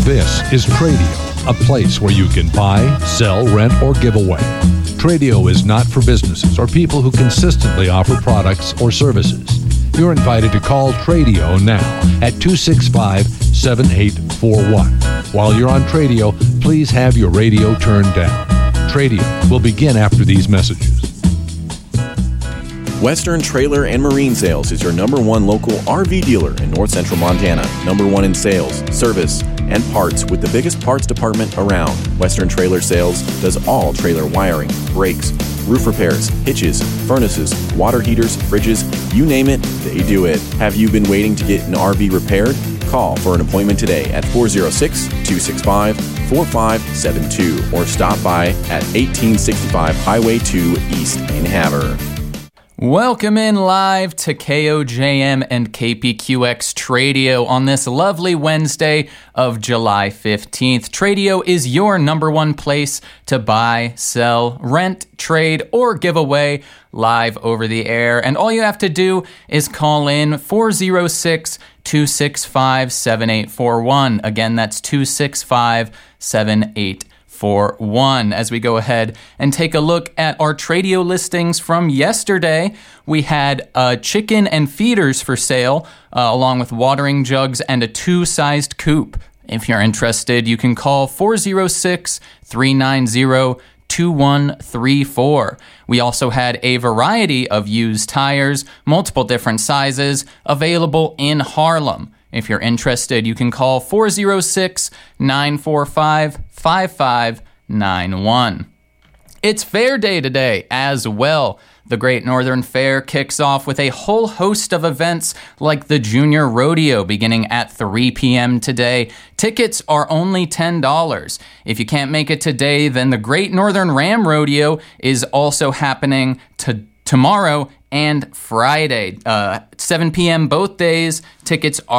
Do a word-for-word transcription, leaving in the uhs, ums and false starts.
This is Tradio, a place where you can buy, sell, rent, or give away. Tradio is not for businesses or people who consistently offer products or services. You're invited to call Tradio now at two six five, seven eight four one. While you're on Tradio, please have your radio turned down. Tradio will begin after these messages. Western Trailer and Marine Sales is your number one local R V dealer in North Central Montana. Number one in sales, service, and parts with the biggest parts department around. Western Trailer Sales does all trailer wiring, brakes, roof repairs, hitches, furnaces, water heaters, fridges, you name it, they do it. Have you been waiting to get an R V repaired? Call for an appointment today at four oh six, two six five, four five seven two or stop by at eighteen sixty-five Highway two East in Havre. Welcome in live to K O J M and K P Q X Tradio on this lovely Wednesday of July fifteenth. Tradio is your number one place to buy, sell, rent, trade, or give away live over the air. And all you have to do is call in four oh six, two six five, seven eight four one. Again, that's two six five, seven eight four one. As we go ahead and take a look at our Tradio listings from yesterday, we had uh, chicken and feeders for sale, uh, along with watering jugs and a two-sized coop. If you're interested, you can call four oh six, three nine zero, two one three four. We also had a variety of used tires, multiple different sizes, available in Harlem. If you're interested, you can call four oh six, nine four five, five five nine one. It's Fair Day today as well. The Great Northern Fair kicks off with a whole host of events like the Junior Rodeo beginning at three p.m. today. Tickets are only ten dollars. If you can't make it today, then the Great Northern Ram Rodeo is also happening to tomorrow and Friday, uh, seven p.m. both days. Tickets are